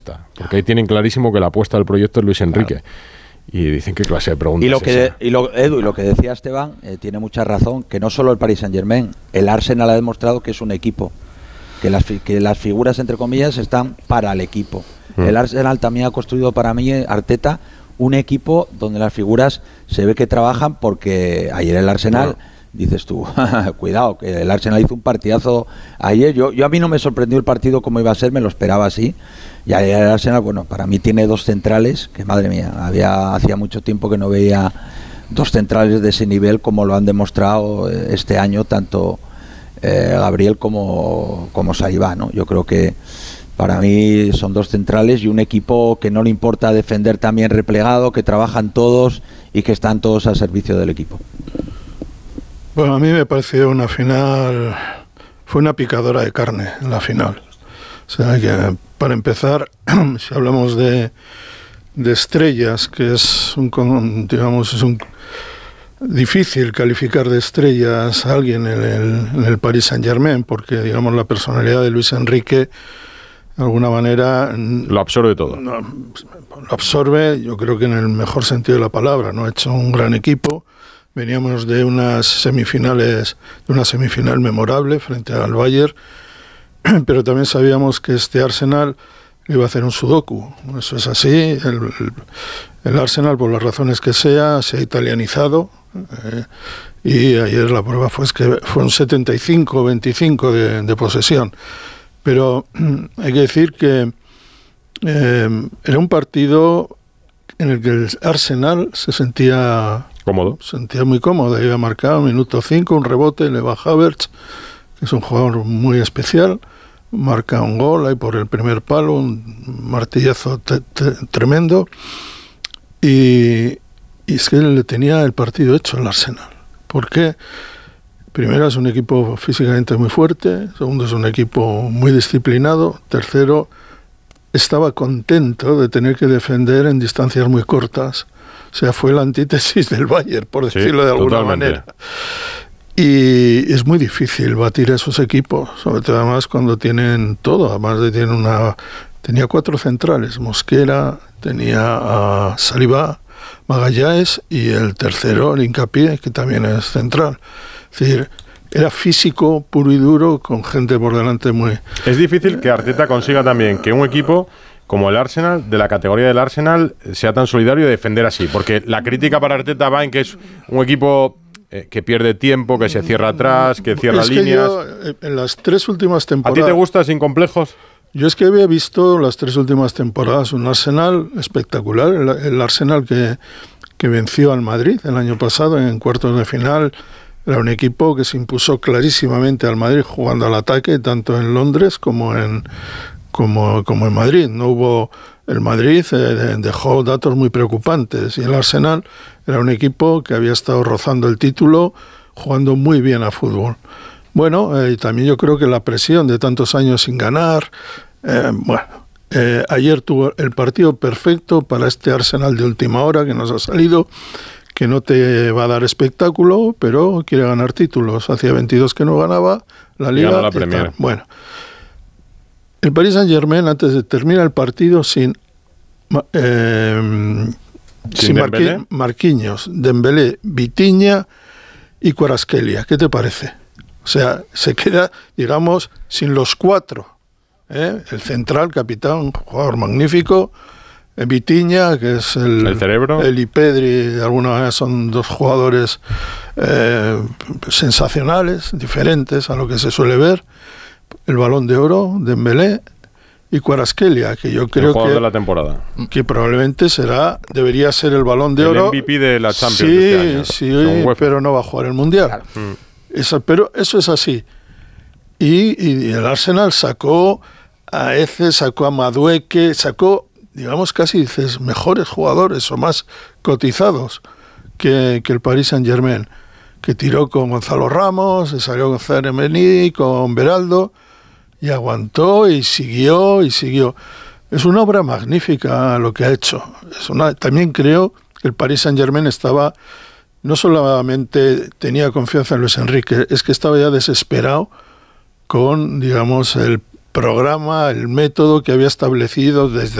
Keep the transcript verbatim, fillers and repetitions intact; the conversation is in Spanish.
Porque ahí tienen clarísimo que la apuesta del proyecto es Luis Enrique. Claro. Y dicen qué clase de preguntas y lo es que esa. y lo, Edu, y lo que decía Esteban eh, tiene mucha razón, que no solo el Paris Saint-Germain, el Arsenal ha demostrado que es un equipo, que las, que las figuras entre comillas están para el equipo. Mm. El Arsenal también ha construido para mí, Arteta, un equipo donde las figuras se ve que trabajan, porque ayer el Arsenal, no. dices tú, cuidado, que el Arsenal hizo un partidazo ayer. Yo, yo a mí no me sorprendió el partido como iba a ser, me lo esperaba así. Y ayer el Arsenal, bueno, para mí tiene dos centrales, que madre mía, había hacía mucho tiempo que no veía dos centrales de ese nivel como lo han demostrado este año, tanto eh, Gabriel como, como Saliba, ¿no? Yo creo que para mí son dos centrales y un equipo que no le importa defender también replegado, que trabajan todos y que están todos al servicio del equipo. Bueno, a mí me pareció una final, fue una picadora de carne la final. O sea, que para empezar, si hablamos de, de estrellas, que es un, digamos, es un difícil calificar de estrellas a alguien en el, en el Paris Saint-Germain, porque, digamos, la personalidad de Luis Enrique, de alguna manera... Lo absorbe todo. No, lo absorbe, yo creo que en el mejor sentido de la palabra, ¿no? Ha hecho un gran equipo. Veníamos de unas semifinales, de una semifinal memorable frente al Bayern, pero también sabíamos que este Arsenal iba a hacer un sudoku. Eso es así. El, el, el Arsenal, por las razones que sea, se ha italianizado. Eh, y ayer la prueba fue que fue un setenta y cinco veinticinco de, de posesión. Pero hay que decir que eh, era un partido en el que el Arsenal se sentía cómodo, se sentía muy cómodo. Había marcado minuto cinco, un rebote, Leva Havertz, que es un jugador muy especial, marca un gol ahí por el primer palo, un martillazo te, te, tremendo, y, y es que le tenía el partido hecho el Arsenal. ¿Por qué? Primero, es un equipo físicamente muy fuerte. Segundo, es un equipo muy disciplinado. Tercero, estaba contento de tener que defender en distancias muy cortas. O sea, fue la antítesis del Bayern, por decirlo sí, de alguna totalmente. manera. Y es muy difícil batir a esos equipos, sobre todo además cuando tienen todo. Además de tienen una, tenía cuatro centrales, Mosquera, tenía a Saliba, Magallanes y el tercero, el Hincapié, que también es central. Es decir, era físico puro y duro, con gente por delante muy... Es difícil que Arteta consiga también que un equipo como el Arsenal, de la categoría del Arsenal, sea tan solidario de defender así, porque la crítica para Arteta va en que es un equipo eh, que pierde tiempo, que se cierra atrás, que cierra es que líneas. Yo, en las tres últimas temporadas... ¿A ti te gusta sin complejos? Yo es que había visto las tres últimas temporadas un Arsenal espectacular, el, el Arsenal que, que venció al Madrid el año pasado en cuartos de final. Era un equipo que se impuso clarísimamente al Madrid jugando al ataque, tanto en Londres como en, como, como en Madrid. No hubo... El Madrid eh, dejó datos muy preocupantes y el Arsenal era un equipo que había estado rozando el título, jugando muy bien a fútbol. Bueno, eh, y también yo creo que la presión de tantos años sin ganar, eh, bueno, eh, ayer tuvo el partido perfecto para este Arsenal de última hora que nos ha salido, que no te va a dar espectáculo, pero quiere ganar títulos. Hacía veintidós que no ganaba la Liga. Y la Premier. Bueno, el Paris Saint-Germain antes de terminar el partido sin, eh, sin, sin Marqui- Marquinhos, Dembélé, Vitinha y Kvaratskhelia. ¿Qué te parece? O sea, se queda, digamos, sin los cuatro. ¿eh? El central, capitán, jugador magnífico. Vitinha, que es el, el cerebro. El y Pedri, de alguna manera son dos jugadores eh, sensacionales, diferentes a lo que se suele ver. El Balón de Oro, Dembélé y Kvaratskhelia, que yo creo el jugador que, de la temporada. que probablemente será, debería ser el Balón de el Oro. El M V P de la Champions sí, de este año. Sí, pero no va a jugar el Mundial. Claro. Mm. Eso, pero eso es así. Y, y el Arsenal sacó a Eze, sacó a Madueke, sacó, digamos, casi dices, mejores jugadores o más cotizados que, que el Paris Saint-Germain, que tiró con Gonzalo Ramos, se salió con Zairemeni, con Beraldo, y aguantó y siguió y siguió. Es una obra magnífica lo que ha hecho. Es una, también creo que el Paris Saint-Germain estaba, no solamente tenía confianza en Luis Enrique, es que estaba ya desesperado con, digamos, el, programa, el método que había establecido desde